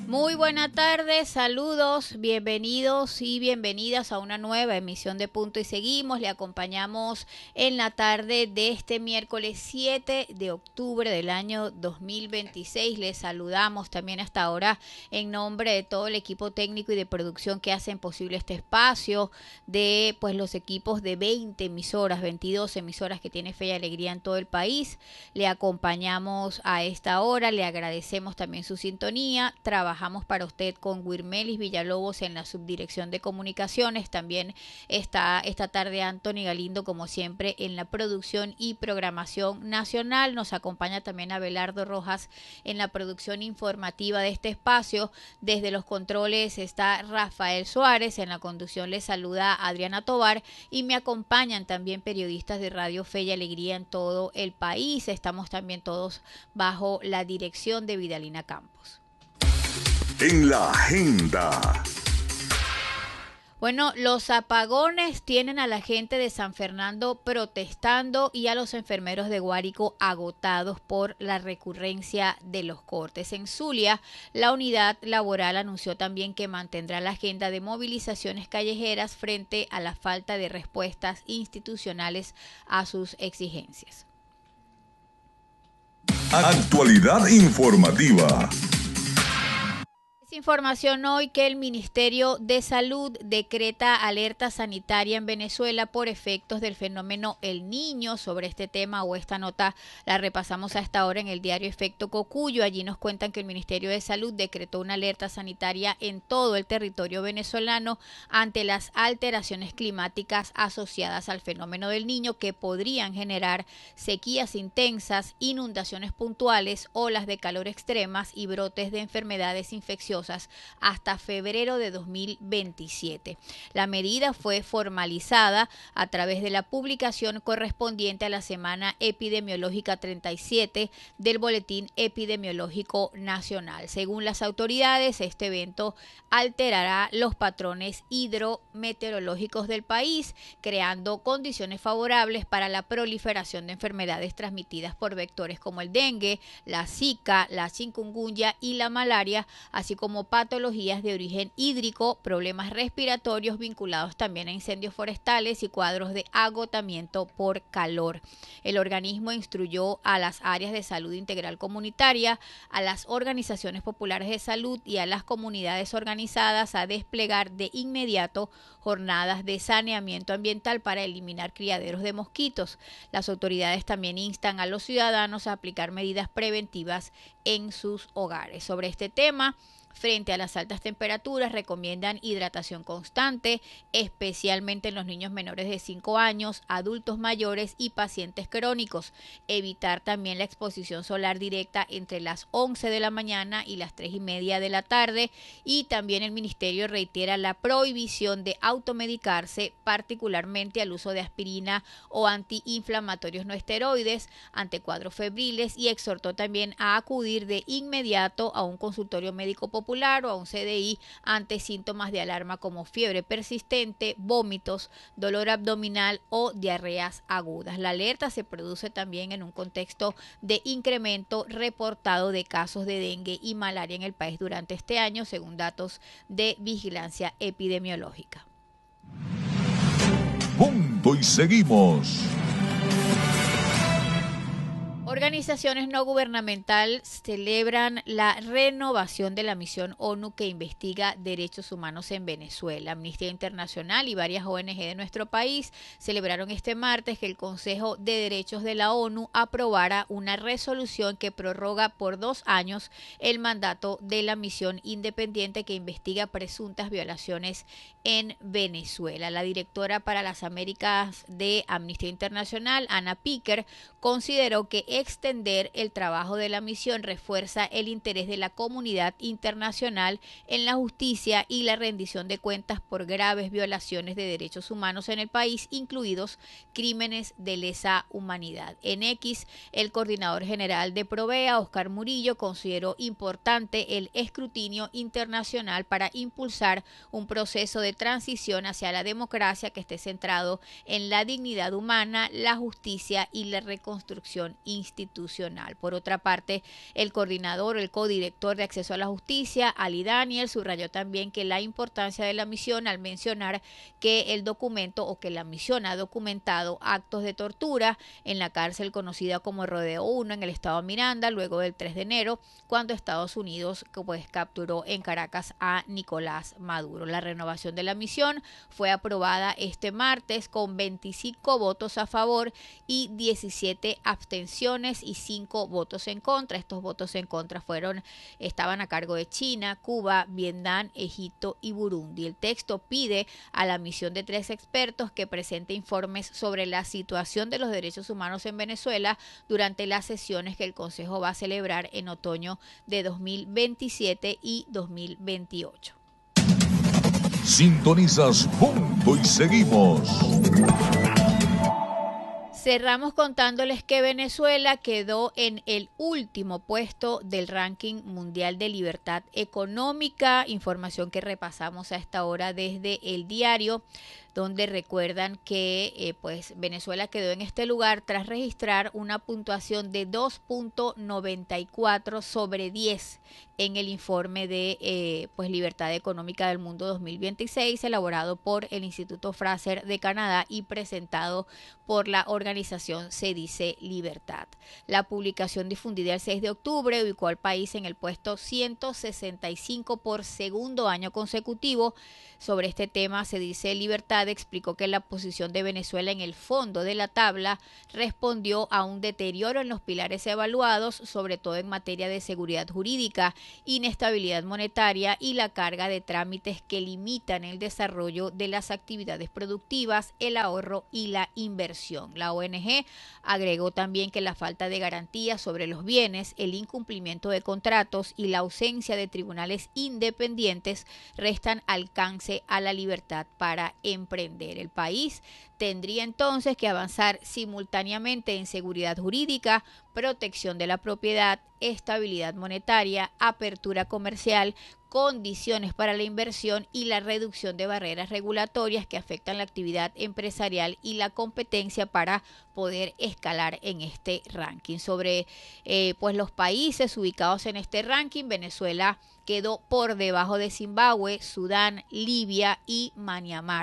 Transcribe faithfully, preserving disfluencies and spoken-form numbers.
Muy buena tarde, saludos, bienvenidos y bienvenidas a una nueva emisión de Punto y Seguimos. Le acompañamos en la tarde de este miércoles siete de octubre del año dos mil veintiséis. Les saludamos también hasta ahora en nombre de todo el equipo técnico y de producción que hacen posible este espacio, de pues los equipos de veinte emisoras, veintidós emisoras que tiene Fe y Alegría en todo el país. Le acompañamos a esta hora, le agradecemos también su sintonía. Trabajamos para usted con Wirmelis Villalobos en la subdirección de comunicaciones. También está esta tarde Anthony Galindo, como siempre, en la producción y programación nacional. Nos acompaña también Abelardo Rojas en la producción informativa de este espacio. Desde los controles está Rafael Suárez. En la conducción les saluda Adriana Tovar y me acompañan también periodistas de Radio Fe y Alegría en todo el país. Estamos también todos bajo la dirección de Vidalina Campos. En la agenda. Bueno, los apagones tienen a la gente de San Fernando protestando y a los enfermeros de Guárico agotados por la recurrencia de los cortes. En Zulia, la unidad laboral anunció también que mantendrá la agenda de movilizaciones callejeras frente a la falta de respuestas institucionales a sus exigencias. Actualidad informativa. Información hoy que el Ministerio de Salud decreta alerta sanitaria en Venezuela por efectos del fenómeno El Niño. Sobre este tema o esta nota la repasamos a esta hora en el diario Efecto Cocuyo. Allí nos cuentan que el Ministerio de Salud decretó una alerta sanitaria en todo el territorio venezolano ante las alteraciones climáticas asociadas al fenómeno del Niño que podrían generar sequías intensas, inundaciones puntuales, olas de calor extremas y brotes de enfermedades infecciosas hasta febrero de dos mil veintisiete. La medida fue formalizada a través de la publicación correspondiente a la Semana Epidemiológica treinta y siete del Boletín Epidemiológico Nacional. Según las autoridades, este evento alterará los patrones hidrometeorológicos del país, creando condiciones favorables para la proliferación de enfermedades transmitidas por vectores como el dengue, la zika, la chikungunya y la malaria, así como como patologías de origen hídrico, problemas respiratorios vinculados también a incendios forestales y cuadros de agotamiento por calor. El organismo instruyó a las áreas de salud integral comunitaria, a las organizaciones populares de salud y a las comunidades organizadas a desplegar de inmediato jornadas de saneamiento ambiental para eliminar criaderos de mosquitos. Las autoridades también instan a los ciudadanos a aplicar medidas preventivas en sus hogares. Sobre este tema, frente a las altas temperaturas, recomiendan hidratación constante, especialmente en los niños menores de cinco años, adultos mayores y pacientes crónicos. Evitar también la exposición solar directa entre las once de la mañana y las tres y media de la tarde. Y también el ministerio reitera la prohibición de automedicarse, particularmente al uso de aspirina o antiinflamatorios no esteroides ante cuadros febriles, y exhortó también a acudir de inmediato a un consultorio médico popular o a un C D I ante síntomas de alarma como fiebre persistente, vómitos, dolor abdominal o diarreas agudas. La alerta se produce también en un contexto de incremento reportado de casos de dengue y malaria en el país durante este año, según datos de vigilancia epidemiológica. Punto y seguimos. Organizaciones no gubernamentales celebran la renovación de la misión ONU que investiga derechos humanos en Venezuela. Amnistía Internacional y varias O N G de nuestro país celebraron este martes que el Consejo de Derechos de la ONU aprobara una resolución que prorroga por dos años el mandato de la misión independiente que investiga presuntas violaciones en Venezuela. La directora para las Américas de Amnistía Internacional, Ana Picker, consideró que extender el trabajo de la misión refuerza el interés de la comunidad internacional en la justicia y la rendición de cuentas por graves violaciones de derechos humanos en el país, incluidos crímenes de lesa humanidad. En X, el coordinador general de Provea, Oscar Murillo, consideró importante el escrutinio internacional para impulsar un proceso de transición hacia la democracia que esté centrado en la dignidad humana, la justicia y la reconstrucción institucional. institucional. Por otra parte, el coordinador, el codirector de Acceso a la Justicia, Ali Daniel, subrayó también que la importancia de la misión al mencionar que el documento o que la misión ha documentado actos de tortura en la cárcel conocida como Rodeo uno en el estado Miranda luego del tres de enero, cuando Estados Unidos pues, capturó en Caracas a Nicolás Maduro. La renovación de la misión fue aprobada este martes con veinticinco votos a favor y diecisiete abstenciones y cinco votos en contra. Estos votos en contra fueron, estaban a cargo de China, Cuba, Vietnam, Egipto y Burundi. El texto pide a la misión de tres expertos que presente informes sobre la situación de los derechos humanos en Venezuela durante las sesiones que el Consejo va a celebrar en otoño de dos mil veintisiete y dos mil veintiocho. Sintonizas Punto y Seguimos. Cerramos contándoles que Venezuela quedó en el último puesto del ranking mundial de libertad económica, información que repasamos a esta hora desde El Diario, donde recuerdan que eh, pues Venezuela quedó en este lugar tras registrar una puntuación de dos punto noventa y cuatro sobre diez en el informe de eh, pues Libertad Económica del Mundo dos mil veintiséis, elaborado por el Instituto Fraser de Canadá y presentado por la organización Se Dice Libertad. La publicación difundida el seis de octubre ubicó al país en el puesto ciento sesenta y cinco por segundo año consecutivo. Sobre este tema, Se Dice Libertad explicó que la posición de Venezuela en el fondo de la tabla respondió a un deterioro en los pilares evaluados, sobre todo en materia de seguridad jurídica, inestabilidad monetaria y la carga de trámites que limitan el desarrollo de las actividades productivas, el ahorro y la inversión. La O N G agregó también que la falta de garantías sobre los bienes, el incumplimiento de contratos y la ausencia de tribunales independientes restan alcance a la libertad para emprender. El país tendría entonces que avanzar simultáneamente en seguridad jurídica, protección de la propiedad, estabilidad monetaria, apertura comercial, condiciones para la inversión y la reducción de barreras regulatorias que afectan la actividad empresarial y la competencia para poder escalar en este ranking. Sobre eh, pues los países ubicados en este ranking, Venezuela quedó por debajo de Zimbabue, Sudán, Libia y Myanmar.